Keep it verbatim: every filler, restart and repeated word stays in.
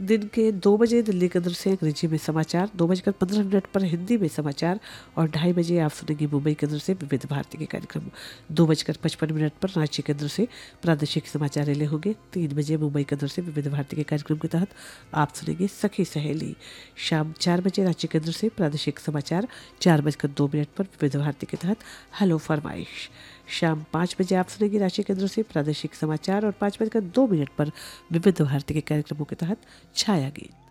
दिन के दो बजे दिल्ली केंद्र से अंग्रेजी में समाचार, दो बजकर पंद्रह मिनट पर हिंदी में समाचार और ढाई बजे आप सुनेंगे मुंबई केंद्र से विविध भारती के कार्यक्रम। दो बजकर पचपन मिनट पर रांची केंद्र से प्रादेशिक समाचार रिले होंगे। तीन बजे मुंबई केंद्र से विविध भारती के कार्यक्रम के तहत आप सुनेंगे सखी सहेली। शाम चार बजे रांची केंद्र से प्रादेशिक समाचार, चार बजकर दो मिनट पर विविध भारती के तहत हेलो फरमाइश। शाम पाँच बजे आप सुनेंगे रांची केंद्र से प्रादेशिक समाचार और पाँच बजकर दो मिनट पर विविध भारती के कार्यक्रमों के तहत छाया गीत।